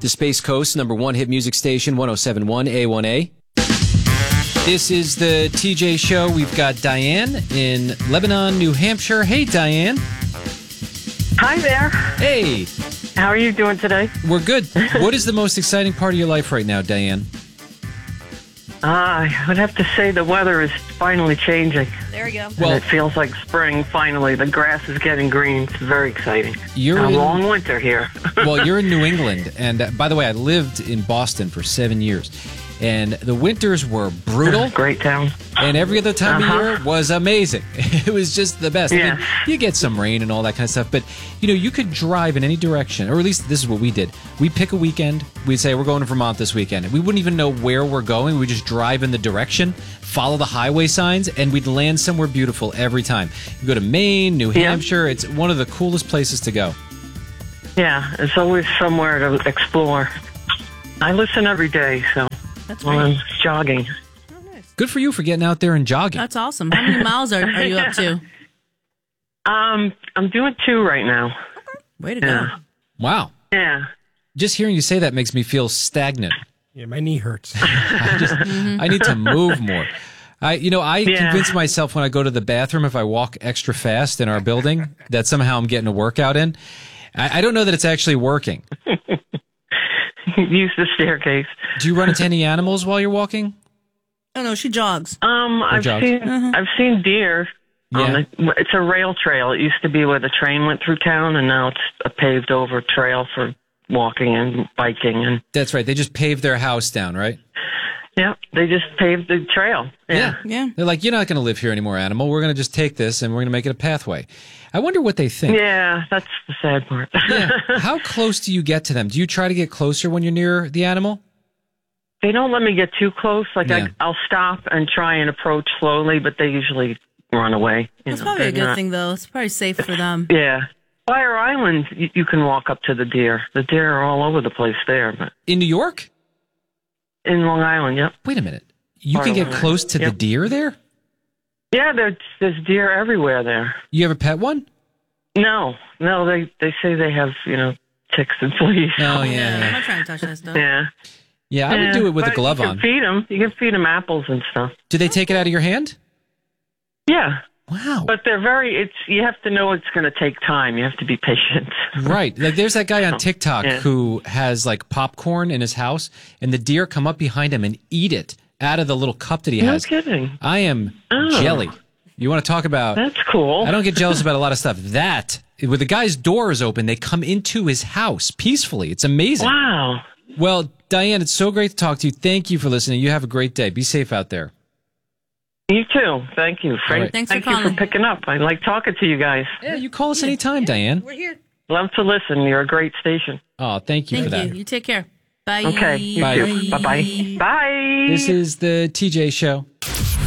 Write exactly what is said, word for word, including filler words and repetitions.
the Space Coast, number one hit music station, one oh seven point one A one A. This is the T J Show. We've got Diane in Lebanon, New Hampshire. Hey, Diane. Hi there. Hey. How are you doing today? We're good. What is the most exciting part of your life right now, Diane? Uh, I would have to say the weather is finally changing. There we go. Well, and it feels like spring, finally. The grass is getting green. It's very exciting. You're a in, long winter here. Well, you're in New England. And uh, by the way, I lived in Boston for seven years. And the winters were brutal. Great town. And every other time uh-huh. of year was amazing. It was just the best. Yes. I mean, you get some rain and all that kind of stuff. But, you know, you could drive in any direction. Or at least this is what we did. We'd pick a weekend. We'd say, we're going to Vermont this weekend. And we wouldn't even know where we're going. We'd just drive in the direction, follow the highway signs, and we'd land somewhere beautiful every time. You go to Maine, New Yeah. Hampshire. It's one of the coolest places to go. Yeah, it's always somewhere to explore. I listen every day, so That's while great. I'm jogging. Oh, nice. Good for you for getting out there and jogging. That's awesome. How many miles are, are you up to? Um, I'm doing two right now. Way to go. Yeah. Wow. Yeah. Just hearing you say that makes me feel stagnant. Yeah, my knee hurts. I just, I need to move more. I, you know, I Yeah. convince myself when I go to the bathroom, if I walk extra fast in our building, that somehow I'm getting a workout in. I, I don't know that it's actually working. Use the staircase. Do you run into any animals while you're walking? Oh, no, she jogs. Um, I've jogs. seen I've seen deer. On Yeah. the, it's a rail trail. It used to be where the train went through town, and now it's a paved over trail for walking and biking. And That's right. They just paved their house down, right? yeah, they just paved the trail. Yeah. Yeah. They're like, you're not going to live here anymore, animal. We're going to just take this and we're going to make it a pathway. I wonder what they think. Yeah, that's the sad part. Yeah. How close do you get to them? Do you try to get closer when you're near the animal? They don't let me get too close. Like Yeah. I, I'll stop and try and approach slowly, but they usually run away. You That's know, probably a they're good not- thing, though. It's probably safe for them. Yeah. Fire Island, you, you can walk up to the deer. The deer are all over the place there, but In New York? in Long Island, yep. Wait a minute. You Part can of get Long close to Island. the deer there? Yeah, there's, there's deer everywhere there. You ever pet one? No, no, they they say they have, you know, ticks and fleas. Oh, Yeah, I'm yeah. not trying to touch that stuff. Yeah. Yeah, I would Yeah, do it with a but glove you can on. Feed them. You can feed them apples and stuff. Do they take it out of your hand? Yeah, Wow. but they're very. It's you have to know it's going to take time. You have to be patient. Right. Like there's that guy on TikTok Yeah. who has like popcorn in his house and the deer come up behind him and eat it out of the little cup that he No has. kidding. I am Oh. jelly. You want to talk about That's cool. I don't get jealous about a lot of stuff. That with the guy's door is open, they come into his house peacefully. It's amazing. Wow. Well, Diane, it's so great to talk to you. Thank you for listening. You have a great day. Be safe out there. You too. Thank you. Frank, right. Thanks for Thank you calling. for picking up. I like talking to you guys. Yeah, you call us anytime, Diane. We're here. Love to listen. You're a great station. Oh, thank you Thank for that. you. You take care. Bye. Okay. You Bye. too. Bye-bye. Bye. This is the T J Show.